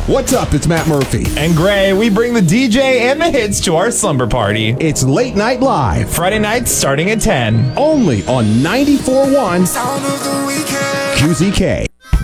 What's up? It's Matt Murphy. And Gray, we bring the DJ and the hits to our slumber party. It's Late Night Live. Friday nights starting at 10. Only on 94.1 QZK.